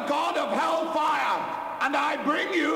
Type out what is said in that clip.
the god of hellfire, and I bring you